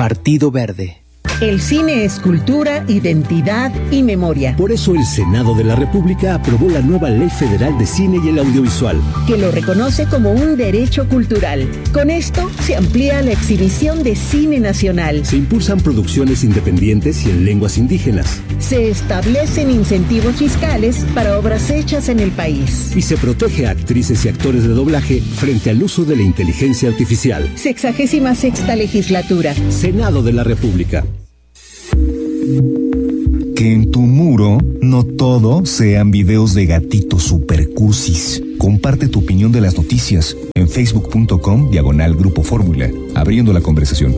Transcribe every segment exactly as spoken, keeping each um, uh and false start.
Partido Verde. El cine es cultura, identidad y memoria. Por eso el Senado de la República aprobó la nueva Ley Federal de Cine y el Audiovisual, que lo reconoce como un derecho cultural. Con esto se amplía la exhibición de cine nacional. Se impulsan producciones independientes y en lenguas indígenas. Se establecen incentivos fiscales para obras hechas en el país. Y se protege a actrices y actores de doblaje frente al uso de la inteligencia artificial. Sexagésima sexta legislatura. Senado de la República. Que en tu muro no todo sean videos de gatitos supercusis. Comparte tu opinión de las noticias en facebook.com diagonal Grupo Fórmula, abriendo la conversación.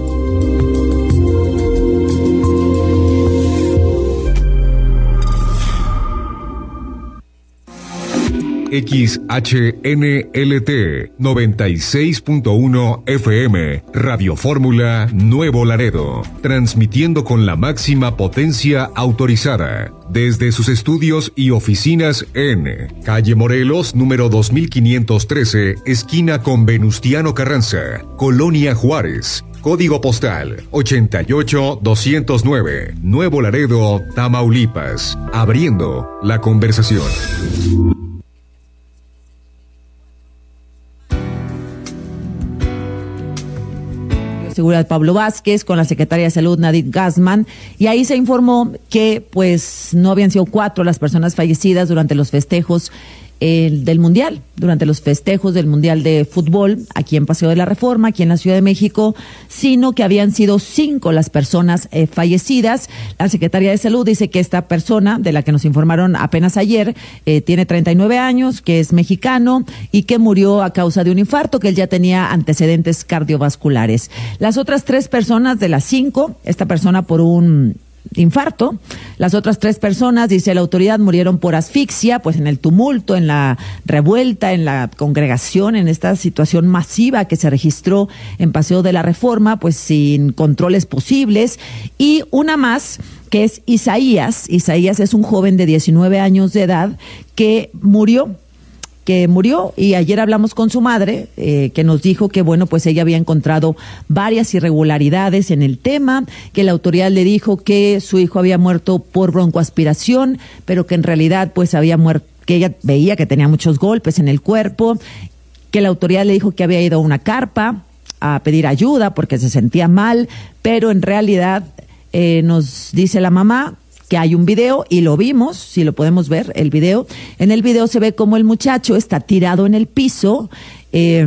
X H N L T noventa y seis punto uno F M, Radio Fórmula Nuevo Laredo, transmitiendo con la máxima potencia autorizada, desde sus estudios y oficinas en Calle Morelos, número dos mil quinientos trece, esquina con Venustiano Carranza, Colonia Juárez. Código postal ochenta y ocho doscientos nueve, Nuevo Laredo, Tamaulipas, abriendo la conversación. Seguridad Pablo Vázquez con la secretaria de Salud Nadine Gassman, y ahí se informó que pues no habían sido cuatro las personas fallecidas durante los festejos eh, del Mundial, durante los festejos del Mundial de Fútbol aquí en Paseo de la Reforma, aquí en la Ciudad de México, sino que habían sido cinco las personas eh, fallecidas. La secretaria de Salud dice que esta persona, de la que nos informaron apenas ayer, eh, tiene treinta y nueve años, que es mexicano y que murió a causa de un infarto, que él ya tenía antecedentes cardiovasculares. Las otras tres personas de las cinco, esta persona por un infarto, las otras tres personas, dice la autoridad, murieron por asfixia, pues en el tumulto, en la revuelta, en la congregación, en esta situación masiva que se registró en Paseo de la Reforma, pues sin controles posibles. Y una más, que es Isaías. Isaías es un joven de diecinueve años de edad que murió que murió, y ayer hablamos con su madre, eh, que nos dijo que, bueno, pues ella había encontrado varias irregularidades en el tema, que la autoridad le dijo que su hijo había muerto por broncoaspiración, pero que en realidad, pues, había muerto, que ella veía que tenía muchos golpes en el cuerpo, que la autoridad le dijo que había ido a una carpa a pedir ayuda porque se sentía mal, pero en realidad, eh, nos dice la mamá, que hay un video, y lo vimos, si lo podemos ver, el video. En el video se ve como el muchacho está tirado en el piso, eh,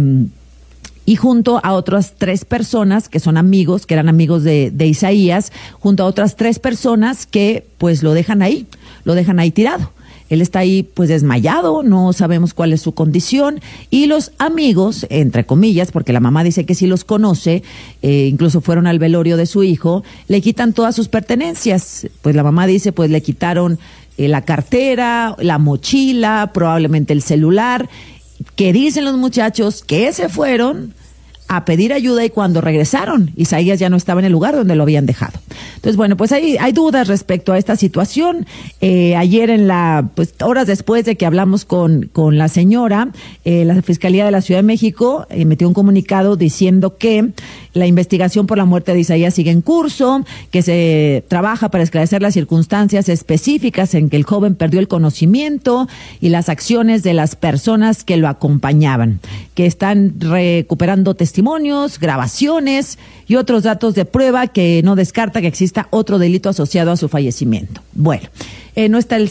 y junto a otras tres personas que son amigos, que eran amigos de, de Isaías, junto a otras tres personas que pues lo dejan ahí, lo dejan ahí tirado. Él está ahí pues desmayado, no sabemos cuál es su condición, y los amigos, entre comillas, porque la mamá dice que sí los conoce, eh, incluso fueron al velorio de su hijo, le quitan todas sus pertenencias. Pues la mamá dice, pues le quitaron eh, la cartera, la mochila, probablemente el celular, que dicen los muchachos que se fueron a pedir ayuda, y cuando regresaron, Isaías ya no estaba en el lugar donde lo habían dejado. Entonces, bueno, pues hay, hay dudas respecto a esta situación. Eh, ayer en la, pues horas después de que hablamos con, con la señora, eh, la Fiscalía de la Ciudad de México eh, emitió un comunicado diciendo que la investigación por la muerte de Isaías sigue en curso, que se trabaja para esclarecer las circunstancias específicas en que el joven perdió el conocimiento y las acciones de las personas que lo acompañaban, que están recuperando testimonios, grabaciones y otros datos de prueba que no descarta que exista otro delito asociado a su fallecimiento. Bueno, eh, no está el...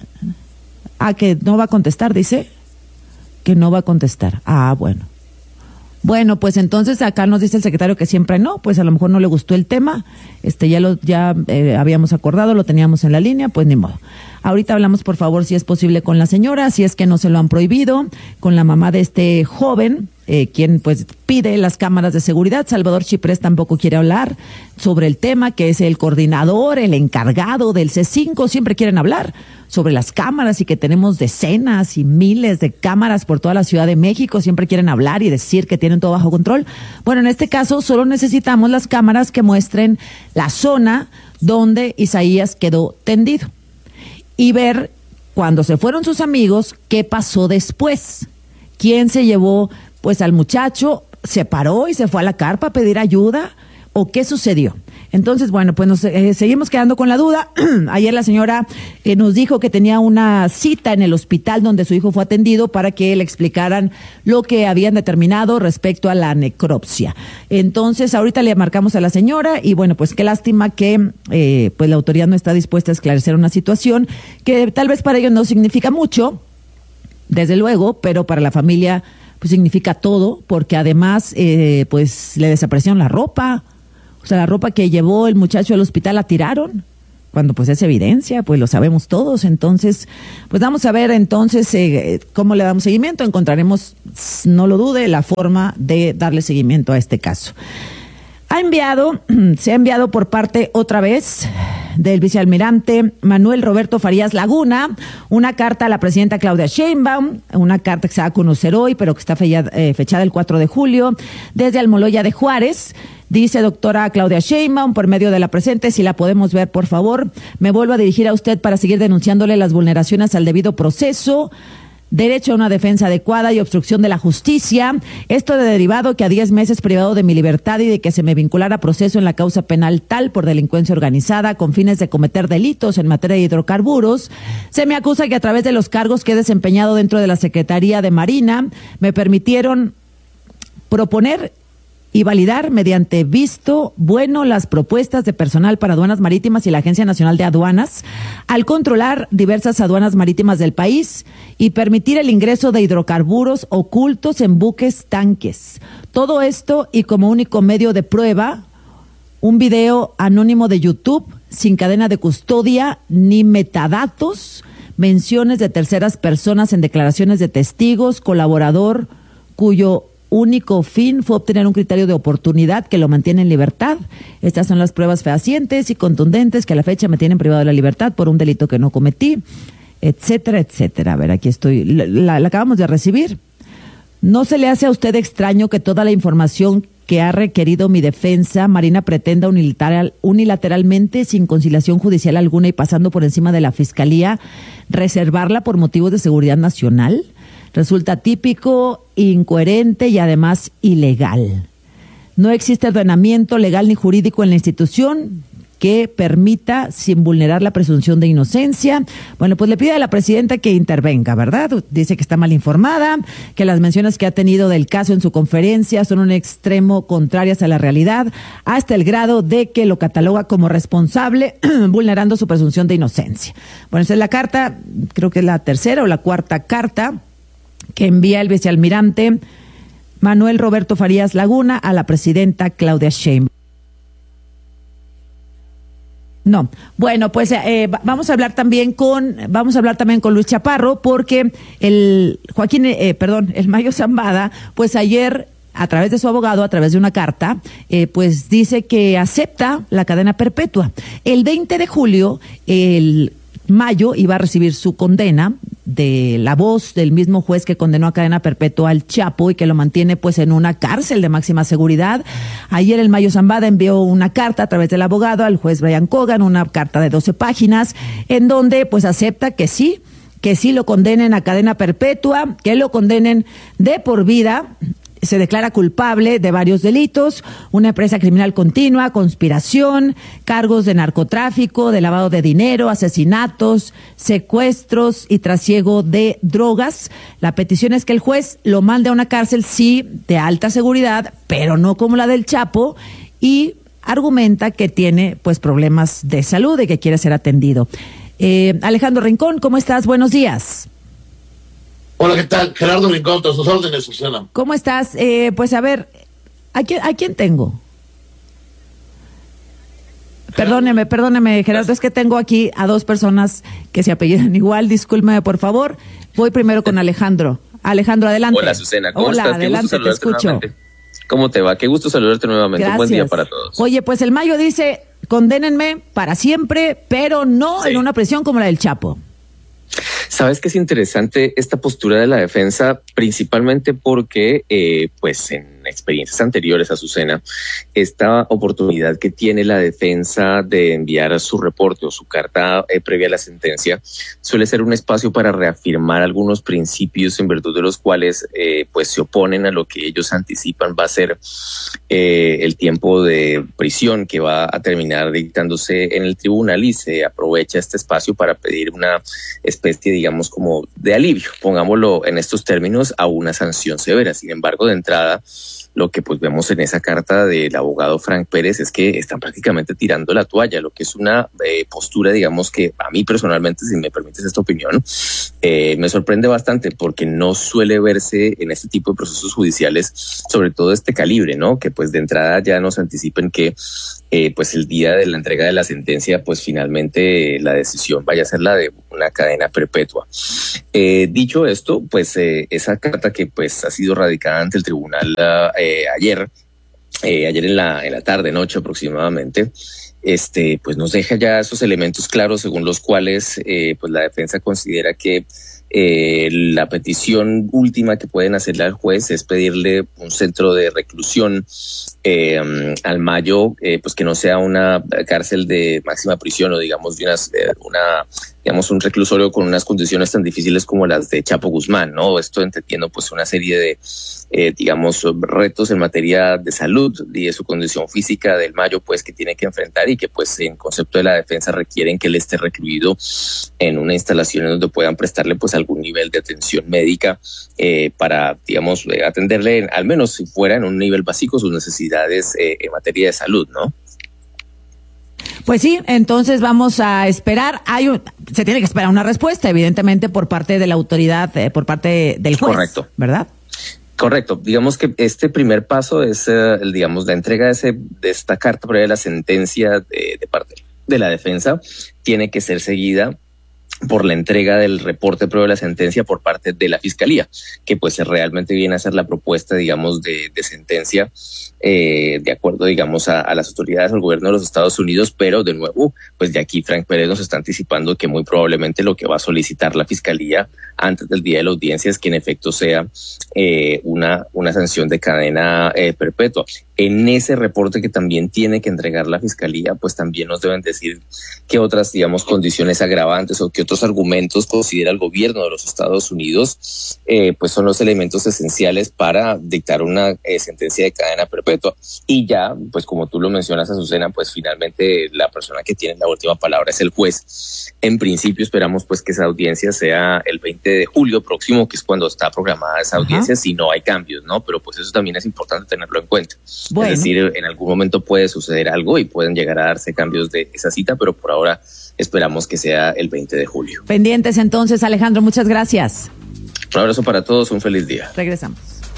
Ah, que no va a contestar, dice. Que no va a contestar. Ah, bueno. Bueno, pues entonces acá nos dice el secretario que siempre no, pues a lo mejor no le gustó el tema, este ya lo ya eh, habíamos acordado, lo teníamos en la línea, pues ni modo. Ahorita hablamos, por favor, si es posible con la señora, si es que no se lo han prohibido, con la mamá de este joven, eh, quien pues pide las cámaras de seguridad. Salvador Chiprés tampoco quiere hablar sobre el tema, que es el coordinador, el encargado del C cinco, siempre quieren hablar sobre las cámaras y que tenemos decenas y miles de cámaras por toda la Ciudad de México, siempre quieren hablar y decir que tienen todo bajo control. Bueno, en este caso solo necesitamos las cámaras que muestren la zona donde Isaías quedó tendido y ver cuando se fueron sus amigos qué pasó después. ¿Quién se llevó pues al muchacho? ¿Se paró y se fue a la carpa a pedir ayuda? o qué sucedió. Entonces, bueno, pues nos eh, seguimos quedando con la duda. Ayer la señora eh, nos dijo que tenía una cita en el hospital donde su hijo fue atendido para que le explicaran lo que habían determinado respecto a la necropsia. Entonces, ahorita le marcamos a la señora y bueno, pues qué lástima que eh, pues la autoridad no está dispuesta a esclarecer una situación que tal vez para ellos no significa mucho, desde luego, pero para la familia pues significa todo, porque además eh, pues le desaparecieron la ropa. O sea, la ropa que llevó el muchacho al hospital la tiraron, cuando pues es evidencia, pues lo sabemos todos. Entonces, pues vamos a ver entonces eh, cómo le damos seguimiento. Encontraremos, no lo dude, la forma de darle seguimiento a este caso. Ha enviado, se ha enviado por parte otra vez del vicealmirante Manuel Roberto Farías Laguna una carta a la presidenta Claudia Sheinbaum, una carta que se va a conocer hoy, pero que está fechada, eh, fechada el cuatro de julio, desde Almoloya de Juárez. Dice: doctora Claudia Sheinbaum, por medio de la presente, si la podemos ver, por favor, me vuelvo a dirigir a usted para seguir denunciándole las vulneraciones al debido proceso, derecho a una defensa adecuada y obstrucción de la justicia. Esto de derivado que a diez meses privado de mi libertad y de que se me vinculara a proceso en la causa penal tal por delincuencia organizada con fines de cometer delitos en materia de hidrocarburos. Se me acusa que a través de los cargos que he desempeñado dentro de la Secretaría de Marina me permitieron proponer y validar mediante visto bueno las propuestas de personal para aduanas marítimas y la Agencia Nacional de Aduanas al controlar diversas aduanas marítimas del país y permitir el ingreso de hidrocarburos ocultos en buques tanques. Todo esto y como único medio de prueba, un video anónimo de YouTube sin cadena de custodia ni metadatos, menciones de terceras personas en declaraciones de testigos, colaborador cuyo único fin fue obtener un criterio de oportunidad que lo mantiene en libertad. Estas son las pruebas fehacientes y contundentes que a la fecha me tienen privado de la libertad por un delito que no cometí, etcétera, etcétera. A ver, aquí estoy, la, la, la acabamos de recibir. ¿No se le hace a usted extraño que toda la información que ha requerido mi defensa, Marina, pretenda unilateral, unilateralmente, sin conciliación judicial alguna y pasando por encima de la Fiscalía, reservarla por motivos de seguridad nacional? Resulta típico, incoherente y además ilegal. No existe ordenamiento legal ni jurídico en la institución que permita, sin vulnerar la presunción de inocencia. Bueno, pues le pide a la presidenta que intervenga, ¿verdad? Dice que está mal informada, que las menciones que ha tenido del caso en su conferencia son un extremo contrarias a la realidad, hasta el grado de que lo cataloga como responsable, vulnerando su presunción de inocencia. Bueno, esa es la carta, creo que es la tercera o la cuarta carta que envía el vicealmirante Manuel Roberto Farías Laguna a la presidenta Claudia Sheinbaum. No, bueno, pues eh, vamos a hablar también con vamos a hablar también con Luis Chaparro, porque el Joaquín, eh, perdón, el Mayo Zambada, pues ayer a través de su abogado, a través de una carta, eh, pues dice que acepta la cadena perpetua. El veinte de julio, el Mayo iba a recibir su condena de la voz del mismo juez que condenó a cadena perpetua al Chapo y que lo mantiene pues en una cárcel de máxima seguridad. Ayer el Mayo Zambada envió una carta a través del abogado al juez Brian Cogan, una carta de doce páginas, en donde pues acepta que sí, que sí lo condenen a cadena perpetua, que lo condenen de por vida. Se declara culpable de varios delitos: una empresa criminal continua, conspiración, cargos de narcotráfico, de lavado de dinero, asesinatos, secuestros y trasiego de drogas. La petición es que el juez lo mande a una cárcel, sí, de alta seguridad, pero no como la del Chapo, y argumenta que tiene pues problemas de salud y que quiere ser atendido. Eh, Alejandro Rincón, ¿cómo estás? Buenos días. Hola, ¿qué tal? Gerardo Rincón, a sus órdenes, Susana. ¿Cómo estás? Eh, pues a ver, ¿a quién, ¿a quién tengo? Perdóneme, perdóneme, Gerardo, es que tengo aquí a dos personas que se apellidan igual, discúlpeme, por favor. Voy primero con Alejandro. Alejandro, adelante. Hola, Susana, ¿cómo Hola, estás? adelante, te escucho. Nuevamente. ¿Cómo te va? Qué gusto saludarte nuevamente. Gracias. Un buen día para todos. Oye, pues el Mayo dice, condénenme para siempre, pero no sí. en una prisión como la del Chapo. Sabes que es interesante esta postura de la defensa, principalmente porque, eh, pues, en experiencias anteriores, Azucena, esta oportunidad que tiene la defensa de enviar su reporte o su carta eh, previa a la sentencia suele ser un espacio para reafirmar algunos principios en virtud de los cuales eh, pues se oponen a lo que ellos anticipan va a ser eh, el tiempo de prisión que va a terminar dictándose en el tribunal, y se aprovecha este espacio para pedir una especie, digamos, como de alivio, pongámoslo en estos términos, a una sanción severa. Sin embargo, de entrada, lo que pues vemos en esa carta del abogado Frank Pérez es que están prácticamente tirando la toalla, lo que es una eh, postura, digamos, que a mí personalmente, si me permites esta opinión, eh, me sorprende bastante, porque no suele verse en este tipo de procesos judiciales, sobre todo de este calibre, ¿no? Que pues de entrada ya nos anticipen que eh, pues el día de la entrega de la sentencia, pues finalmente eh, la decisión vaya a ser la de una cadena perpetua. Eh, dicho esto, pues eh, esa carta que pues ha sido radicada ante el tribunal uh, eh, ayer, eh, ayer en la, en la tarde, noche aproximadamente, este, pues nos deja ya esos elementos claros según los cuales eh, pues la defensa considera que Eh, la petición última que pueden hacerle al juez es pedirle un centro de reclusión eh, al Mayo, eh, pues que no sea una cárcel de máxima prisión o digamos de unas, eh, una digamos un reclusorio con unas condiciones tan difíciles como las de Chapo Guzmán, ¿no? Esto entendiendo pues una serie de eh, digamos retos en materia de salud y de su condición física del Mayo, pues que tiene que enfrentar, y que pues en concepto de la defensa requieren que él esté recluido en una instalación en donde puedan prestarle pues algún nivel de atención médica eh, para, digamos, eh, atenderle, al menos si fuera en un nivel básico, sus necesidades eh, en materia de salud, ¿no? Pues sí, entonces vamos a esperar. Hay un, se tiene que esperar una respuesta, evidentemente, por parte de la autoridad, eh, por parte del juez. Correcto. ¿Verdad? Correcto. Digamos que este primer paso es, eh, el, digamos, la entrega de, ese, de esta carta previa de la sentencia de, de parte de la defensa tiene que ser seguida por la entrega del reporte previo de la sentencia por parte de la Fiscalía, que pues realmente viene a ser la propuesta, digamos, de, de sentencia eh, de acuerdo, digamos, a, a las autoridades del gobierno de los Estados Unidos, pero de nuevo, pues de aquí Frank Pérez nos está anticipando que muy probablemente lo que va a solicitar la Fiscalía antes del día de la audiencia es que en efecto sea eh, una, una sanción de cadena eh, perpetua. En ese reporte que también tiene que entregar la Fiscalía, pues también nos deben decir qué otras, digamos, condiciones agravantes o qué otros argumentos considera el gobierno de los Estados Unidos, eh, pues son los elementos esenciales para dictar una eh, sentencia de cadena perpetua. Y ya, pues como tú lo mencionas, Azucena, pues finalmente la persona que tiene la última palabra es el juez. En principio esperamos pues que esa audiencia sea el veinte de julio próximo, que es cuando está programada esa audiencia, Ajá. si no hay cambios, ¿no? Pero pues eso también es importante tenerlo en cuenta. Bueno. Es decir, en algún momento puede suceder algo y pueden llegar a darse cambios de esa cita, pero por ahora esperamos que sea el veinte de julio. Pendientes entonces, Alejandro, muchas gracias. Un abrazo para todos, un feliz día. Regresamos.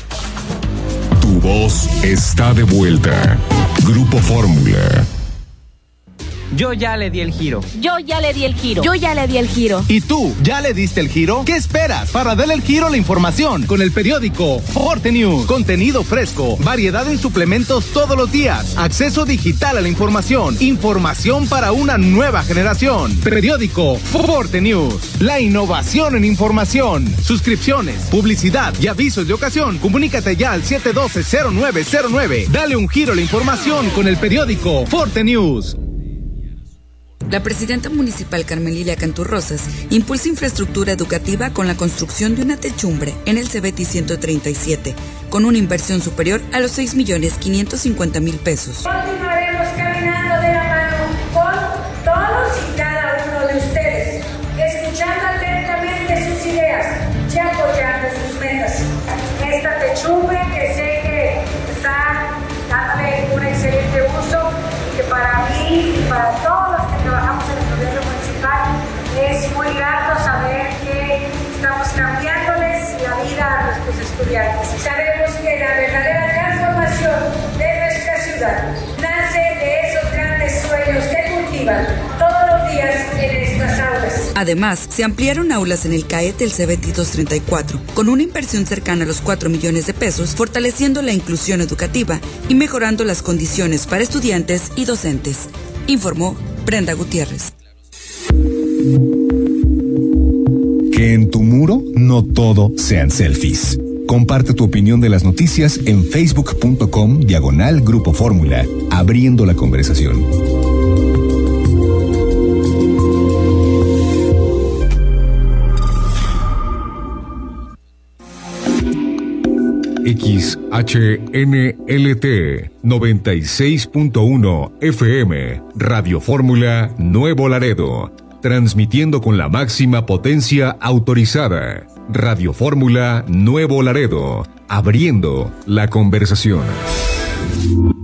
Tu voz está de vuelta. Grupo Fórmula. Yo ya le di el giro. Yo ya le di el giro. Yo ya le di el giro. ¿Y tú, ya le diste el giro? ¿Qué esperas para darle el giro a la información? Con el periódico Forte News. Contenido fresco, variedad en suplementos todos los días, acceso digital a la información, información para una nueva generación. Periódico Forte News. La innovación en información. Suscripciones, publicidad y avisos de ocasión. Comunícate ya al siete uno dos cero nueve cero nueve. Dale un giro a la información con el periódico Forte News. La presidenta municipal Carmelilla Canturrosas impulsa infraestructura educativa con la construcción de una techumbre en el Cebeti ciento treinta y siete, con una inversión superior a los seis millones quinientos cincuenta mil pesos. Continuaremos caminando de la mano con todos y cada uno de ustedes, escuchando atentamente sus ideas y apoyando sus metas. Esta techumbre que sé que está dándole un excelente uso y que para mí y para todos los que trabajamos en el gobierno municipal es muy grato saber que estamos cambiándoles la vida a nuestros estudiantes. Sabemos que la verdadera transformación de nuestra ciudad nace de esos grandes sueños que cultivan todos los días en estas aulas. Además, se ampliaron aulas en el CAET del Cebeti doscientos treinta y cuatro, con una inversión cercana a los cuatro millones de pesos, fortaleciendo la inclusión educativa y mejorando las condiciones para estudiantes y docentes. Informó Brenda Gutiérrez. Que en tu muro no todo sean selfies. Comparte tu opinión de las noticias en facebook.com diagonal Grupo Fórmula, abriendo la conversación. X H N L T noventa y seis punto uno F M, Radio Fórmula Nuevo Laredo, transmitiendo con la máxima potencia autorizada. Radio Fórmula Nuevo Laredo, abriendo la conversación.